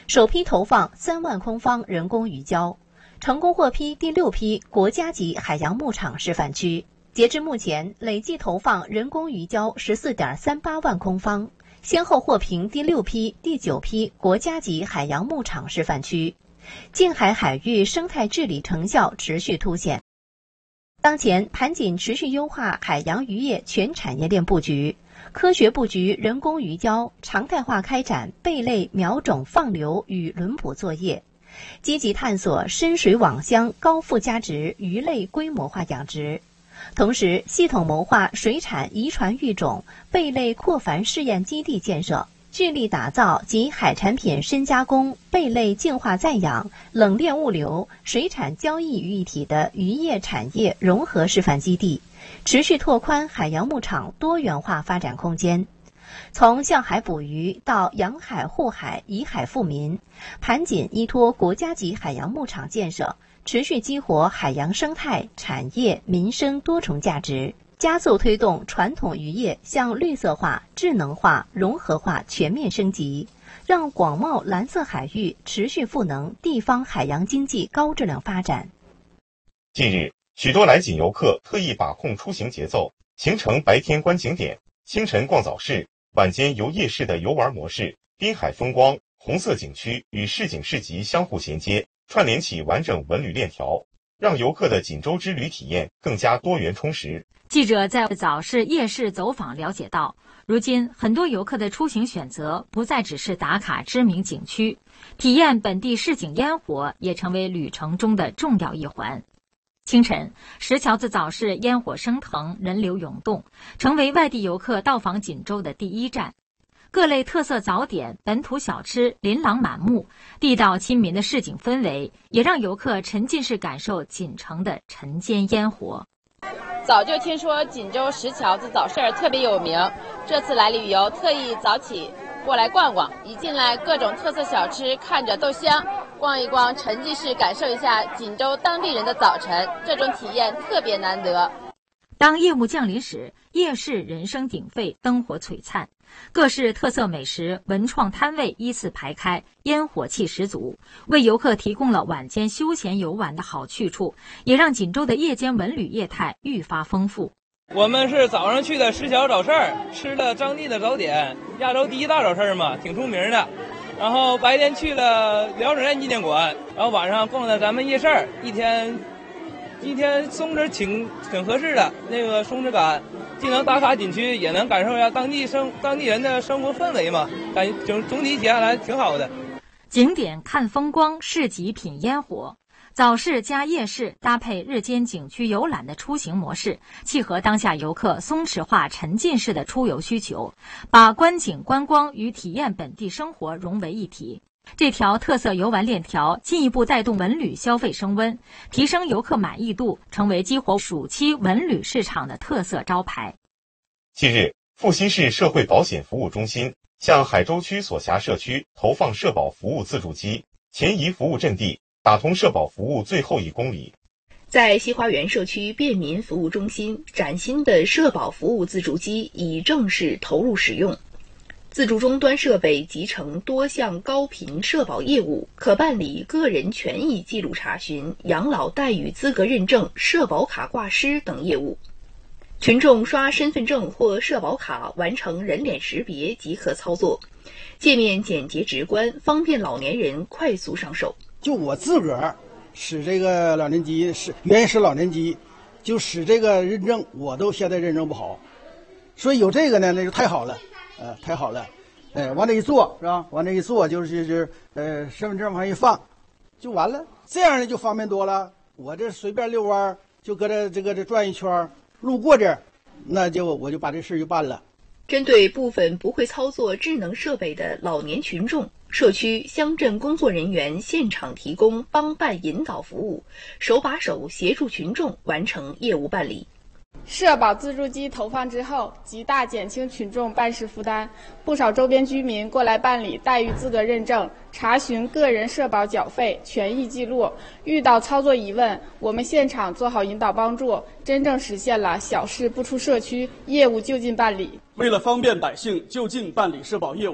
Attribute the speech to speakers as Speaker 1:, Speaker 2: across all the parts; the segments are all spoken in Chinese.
Speaker 1: 首批投放3万空方人工鱼礁，成功获批第6批国家级海洋牧场示范区。截至目前，累计投放人工鱼礁14.38万空方，先后获评第6批、第9批国家级海洋牧场示范区。近海海域生态治理成效持续凸显。当前，盘锦持续优化海洋渔业全产业链布局，科学布局人工鱼礁，常态化开展贝类苗种放流与轮捕作业，积极探索深水网箱高附加值鱼类规模化养殖。同时，系统谋划水产遗传育种、贝类扩繁试验基地建设，致力打造集海产品深加工、贝类净化再养、冷链物流、水产交易于一体的渔业产业融合示范基地，持续拓宽海洋牧场多元化发展空间。从向海捕鱼到养海护海、以海富民，盘锦依托国家级海洋牧场建设，持续激活海洋生态、产业、民生多重价值，加速推动传统渔业向绿色化、智能化、融合化全面升级，让广袤蓝色海域持续赋能地方海洋经济高质量发展。
Speaker 2: 近日，许多来锦游客特意把控出行节奏，形成白天观景点、清晨逛早市、晚间游夜市的游玩模式，滨海风光、红色景区与市井市集相互衔接，串联起完整文旅链条，让游客的锦州之旅体验更加多元充实。
Speaker 3: 记者在早市夜市走访了解到，如今很多游客的出行选择不再只是打卡知名景区，体验本地市井烟火也成为旅程中的重要一环。清晨，石桥子早市烟火升腾，人流涌动，成为外地游客到访锦州的第一站。各类特色早点、本土小吃琳琅满目，地道亲民的市井氛围，也让游客沉浸式感受锦城的晨间烟火。
Speaker 4: 早就听说锦州石桥子早市特别有名，这次来旅游特意早起过来逛逛。一进来，各种特色小吃看着都香，逛一逛，沉浸式感受一下锦州当地人的早晨，这种体验特别难得。
Speaker 3: 当夜幕降临时，夜市人声鼎沸，灯火璀璨，各式特色美食、文创摊位依次排开，烟火气十足，为游客提供了晚间休闲游玩的好去处，也让锦州的夜间文旅业态愈发丰富。
Speaker 5: 我们是早上去的石桥早市，吃了当地的早点，亚洲第一大早市嘛，挺出名的。然后白天去了辽沈纪念馆，然后晚上逛了咱们夜市，一天松弛挺合适的，那个松弛感，既能打卡景区，也能感受一下当地人的生活氛围嘛，感觉总体体验来挺好的。
Speaker 3: 景点看风光，市集品烟火，早市加夜市搭配日间景区游览的出行模式，契合当下游客松弛化沉浸式的出游需求，把观景观光与体验本地生活融为一体。这条特色游玩链条进一步带动文旅消费升温，提升游客满意度，成为激活暑期文旅市场的特色招牌。
Speaker 2: 近日，阜新市社会保险服务中心向海州区所辖社区投放社保服务自助机，前移服务阵地，打通社保服务最后1公里。
Speaker 6: 在西花园社区便民服务中心，崭新的社保服务自助机已正式投入使用。自助终端设备集成多项高频社保业务，可办理个人权益记录查询、养老待遇资格认证、社保卡挂失等业务。群众刷身份证或社保卡完成人脸识别即可操作，界面简洁直观，方便老年人快速上手。
Speaker 7: 就我自个儿使这个老年机，原始老年机，就使这个认证，我都现在认证不好，所以有这个呢，那就太好了。太好了，往这一坐是吧？往这一坐就是身份证往上一放，就完了。这样呢就方便多了。我这随便遛弯，就搁这转一圈，路过这儿，我就把这事就办了。
Speaker 6: 针对部分不会操作智能设备的老年群众，社区乡镇工作人员现场提供帮办引导服务，手把手协助群众完成业务办理。
Speaker 8: 社保自助机投放之后，极大减轻群众办事负担。不少周边居民过来办理待遇资格认证，查询个人社保缴费、权益记录。遇到操作疑问，我们现场做好引导帮助，真正实现了小事不出社区，业务就近办理。
Speaker 9: 为了方便百姓就近办理社保业务，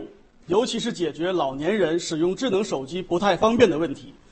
Speaker 9: 尤其是解决老年人使用智能手机不太方便的问题。